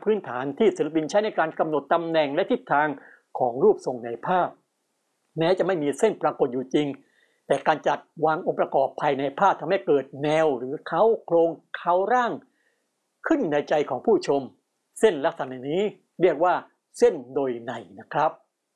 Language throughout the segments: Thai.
พื้นฐานที่ศิลปินใช้ในการกำหนดตำแหน่งและทิศทางของรูปทรงในภาพแม้จะไม่มีเส้นปรากฏอยู่จริงแต่การจัดวางองค์ประกอบภายในภาพทำให้เกิดแนวหรือโครงร่างขึ้นในใจของผู้ชมเส้นลักษณะนี้เรียกว่าเส้นโดยในนะครับ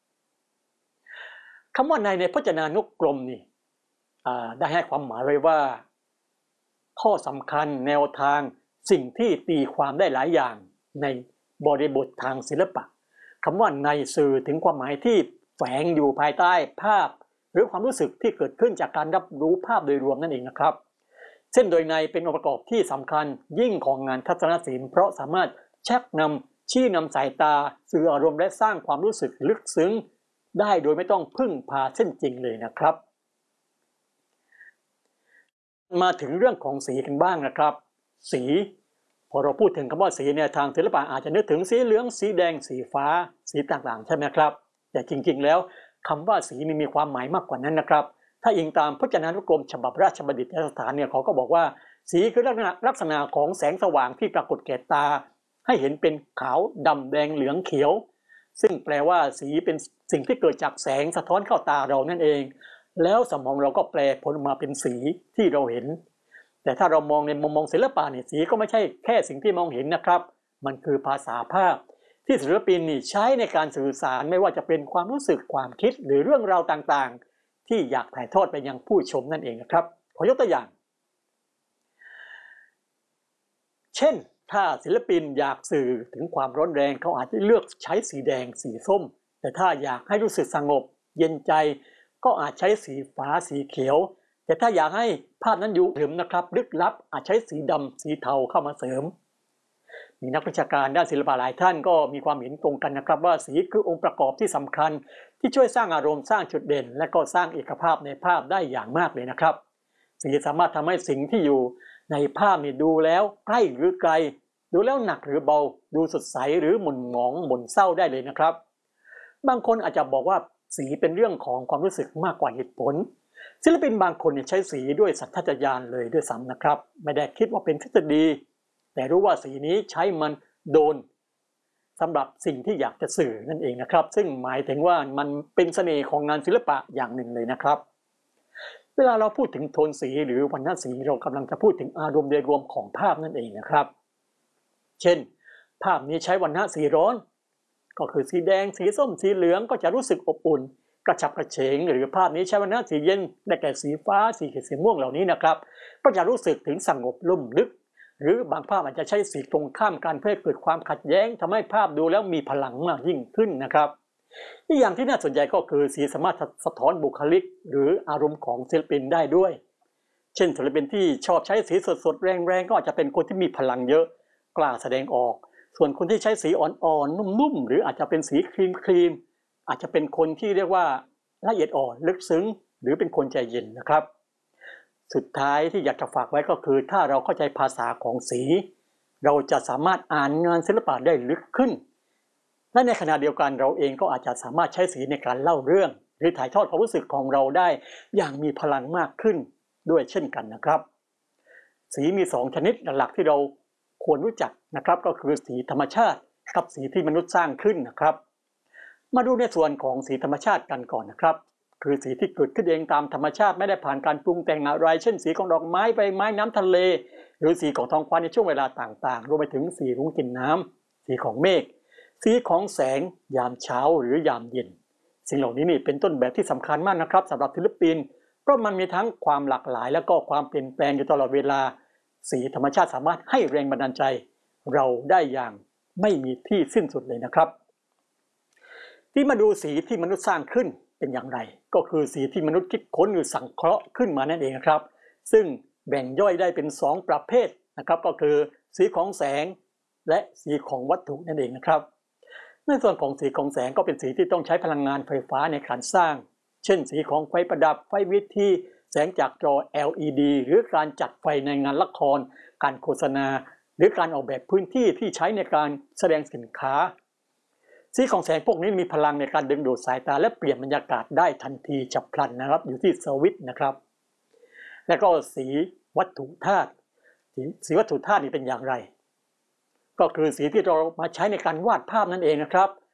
คำว่าในพจนานุกรมนี่ได้ให้ความหมายไว้ว่าข้อสำคัญแนวทางสิ่งที่ตีความได้หลายอย่างในบริบททางศิลปะคำว่าในสื่อถึงความหมายที่แฝงอยู่ภายใต้ภาพหรือความรู้สึกที่เกิดขึ้นจากการรับรู้ภาพโดยรวมนั่นเองนะครับเส้นโดยในเป็นองค์ประกอบที่สำคัญยิ่งของงานทัศนศิลป์เพราะสามารถชักนำชี้นำสายตาสื่ออารมณ์และสร้างความรู้สึกลึกซึ้งได้โดยไม่ต้องพึ่งพาเส้นจริงเลยนะครับมาถึงเรื่องของสีกันบ้างนะครับสีพอเราพูดถึงคำว่าสีเนี่ยทางศิลปะอาจจะนึกถึงสีเหลืองสีแดงสีฟ้าสีต่างๆใช่ไหมครับแต่จริงๆแล้วคำว่าสีมีความหมายมากกว่านั้นนะครับถ้าอิงตามพจนานุกรมฉบับราชบัณฑิตยสถานเนี่ยเขาก็บอกว่าสีคือลักษณะของแสงสว่างที่ปรากฏแก่ตาให้เห็นเป็นขาวดำแดงเหลืองเขียวซึ่งแปลว่าสีเป็นสิ่งที่เกิดจากแสงสะท้อนเข้าตาเรานั่นเองแล้วสมองเราก็แปลผลออกมาเป็นสีที่เราเห็นแต่ถ้าเรามองในมุมมองศิลปะเนี่ยสีก็ไม่ใช่แค่สิ่งที่มองเห็นนะครับมันคือภาษาภาพที่ศิลปินนี่ใช้ในการสื่อสารไม่ว่าจะเป็นความรู้สึกความคิดหรือเรื่องราวต่างๆที่อยากถ่ายทอดไปยังผู้ชมนั่นเองนะครับขอยกตัวอย่างเช่นถ้าศิลปินอยากสื่อถึงความร้อนแรงเขาอาจจะเลือกใช้สีแดงสีส้มแต่ถ้าอยากให้รู้สึกสงบเย็นใจก็อาจใช้สีฟ้าสีเขียวแต่ถ้าอยากให้ภาพนั้นอยู่ขรึมนะครับลึกลับอาจใช้สีดำสีเทาเข้ามาเสริมมีนักวิชาการด้านศิลปะหลายท่านก็มีความเห็นตรงกันนะครับว่าสีคือองค์ประกอบที่สำคัญที่ช่วยสร้างอารมณ์สร้างจุดเด่นและก็สร้างเอกภาพในภาพได้อย่างมากเลยนะครับสีสามารถทำให้สิ่งที่อยู่ในภาพนี่ดูแล้วใกล้หรือไกลดูแล้วหนักหรือเบาดูสดใสหรือหม่นหมองหม่นเศร้าได้เลยนะครับบางคนอาจจะบอกว่าสีเป็นเรื่องของความรู้สึกมากกว่าเหตุผลศิลปินบางคนใช้สีด้วยสัญชาตญาณเลยด้วยซ้ำนะครับไม่ได้คิดว่าเป็นทฤษฎีแต่รู้ว่าสีนี้ใช้มันโดนสำหรับสิ่งที่อยากจะสื่อนั่นเองนะครับซึ่งหมายถึงว่ามันเป็นเสน่ห์ของงานศิลปะอย่างหนึ่งเลยนะครับเวลาเราพูดถึงโทนสีหรือวรรณสีเรากำลังจะพูดถึงอารมณ์โดยรวมของภาพนั่นเองนะครับเช่นภาพนี้ใช้วรรณสีร้อนก็คือสีแดงสีส้มสีเหลืองก็จะรู้สึกอบอุ่นกระฉับกระเฉงหรือภาพนี้ใช้วรรณสีเย็นได้แก่สีฟ้าสีเขียวสีม่วงเหล่านี้นะครับก็จะรู้สึกถึงสงบลุ่มลึกหรือบางภาพอาจจะใช้สีตรงข้ามกันเพื่อเกิดความขัดแย้งทำให้ภาพดูแล้วมีพลังมากยิ่งขึ้นนะครับอีกอย่างที่น่าสนใจก็คือสีสามารถสะท้อนบุคลิกหรืออารมณ์ของศิลปินได้ด้วยเช่นศิลปินที่ชอบใช้สีสดๆแรงๆก็อาจจะเป็นคนที่มีพลังเยอะกล้าแสดงออกส่วนคนที่ใช้สีอ่อนๆนุ่มๆหรืออาจจะเป็นสีครีมอาจจะเป็นคนที่เรียกว่าละเอียดอ่อนลึกซึ้งหรือเป็นคนใจเย็นนะครับสุดท้ายที่อยากจะฝากไว้ก็คือถ้าเราเข้าใจภาษาของสีเราจะสามารถอ่านงานศิลปะได้ลึกขึ้นและในขณะเดียวกันเราเองก็อาจจะสามารถใช้สีในการเล่าเรื่องหรือถ่ายทอดความรู้สึกของเราได้อย่างมีพลังมากขึ้นด้วยเช่นกันนะครับสีมี2ชนิดหลักๆที่เราควรรู้จักนะครับก็คือสีธรรมชาติกับสีที่มนุษย์สร้างขึ้นนะครับมาดูในส่วนของสีธรรมชาติกันก่อนนะครับคือสีที่เกิดขึ้นเองตามธรรมชาติไม่ได้ผ่านการปรุงแต่งอะไรเช่นสีของดอกไม้ใบไม้น้ำทะเลหรือสีของท้องฟ้าในช่วงเวลาต่างๆรวมไปถึงสีรุ้งกินน้ำสีของเมฆสีของแสงยามเช้าหรือยามเย็นสิ่งเหล่านี้นี่เป็นต้นแบบที่สำคัญมากนะครับสำหรับศิลปินเพราะมันมีทั้งความหลากหลายและก็ความเปลี่ยนแปลงอยู่ตลอดเวลาสีธรรมชาติสามารถให้แรงบันดาลใจเราได้อย่างไม่มีที่สิ้นสุดเลยนะครับที่มาดูสีที่มนุษย์สร้างขึ้นเป็นอย่างไรก็คือสีที่มนุษย์คิดค้นหรือสังเคราะห์ขึ้นมานั่นเองครับซึ่งแบ่งย่อยได้เป็น2ประเภทนะครับก็คือสีของแสงและสีของวัตถุนั่นเองนะครับในส่วนของสีของแสงก็เป็นสีที่ต้องใช้พลังงานไฟฟ้าในการสร้างเช่นสีของไฟประดับไฟวิทยุแสงจากจอ LED หรือการจัดไฟในงานละครการโฆษณาหรือการออกแบบพื้นที่ที่ใช้ในการแสดงสินค้าสีของแสงพวกนี้มีพลังในการดึงดูดสายตาและเปลี่ยนบรรยากาศได้ทันทีฉับพลันนะครับอยู่ที่สวิตช์นะครับและก็สีวัตถุธาตุสีวัตถุธาตุนี่เป็นอย่างไรก็คือสีที่เรามาใช้ในการวาดภาพนั่นเองนะครับ